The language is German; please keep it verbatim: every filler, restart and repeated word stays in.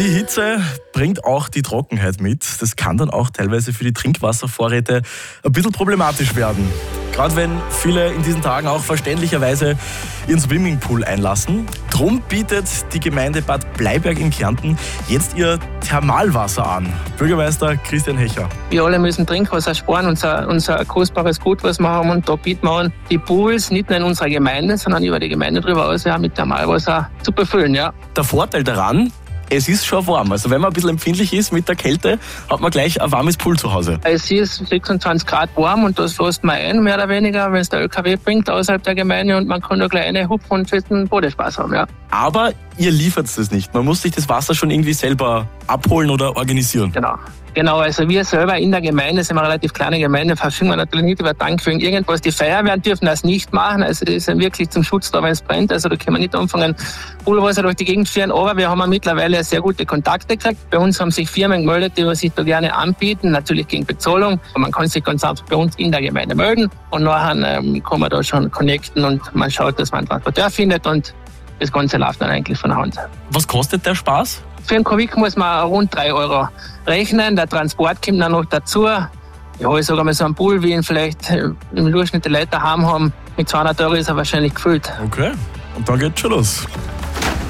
Die Hitze bringt auch die Trockenheit mit. Das kann dann auch teilweise für die Trinkwasservorräte ein bisschen problematisch werden. Gerade wenn viele in diesen Tagen auch verständlicherweise ihren Swimmingpool einlassen. Drum bietet die Gemeinde Bad Bleiberg in Kärnten jetzt ihr Thermalwasser an. Bürgermeister Christian Hecher. Wir alle müssen Trinkwasser sparen, unser, unser kostbares Gut, was wir haben. Und da bieten wir an, die Pools nicht nur in unserer Gemeinde, sondern über die Gemeinde drüber aus, ja, mit Thermalwasser zu befüllen. Ja. Der Vorteil daran: es ist schon warm. Also wenn man ein bisschen empfindlich ist mit der Kälte, hat man gleich ein warmes Pool zu Hause. Es ist sechsundzwanzig Grad warm und das lässt man ein, mehr oder weniger, wenn es der Ö K W bringt außerhalb der Gemeinde, und man kann da gleich reinhupfen und festen Bodenspaß haben. Ja. Aber ihr liefert es nicht. Man muss sich das Wasser schon irgendwie selber abholen oder organisieren. Genau. Genau, also wir selber in der Gemeinde, sind wir eine relativ kleine Gemeinde, verfügen wir natürlich nicht über Tankfüllung irgendwas. Die Feuerwehren dürfen das nicht machen, also das ist wirklich zum Schutz da, wenn es brennt. Also da können wir nicht anfangen, Poolwasser durch die Gegend führen, aber wir haben mittlerweile sehr gute Kontakte gekriegt. Bei uns haben sich Firmen gemeldet, die sich da gerne anbieten, natürlich gegen Bezahlung. Und man kann sich ganz einfach bei uns in der Gemeinde melden und nachher ähm, kann man da schon connecten und man schaut, dass man einen Transporteur findet, und das Ganze läuft dann eigentlich von der Hand. Was kostet der Spaß? Für einen Kubik muss man rund drei Euro rechnen. Der Transport kommt dann noch dazu. Ja, ich sage mal, so ein Pool, wie ihn vielleicht im Durchschnitt die Leute daheim haben, mit zweihundert Euro ist er wahrscheinlich gefüllt. Okay, und dann geht's schon los.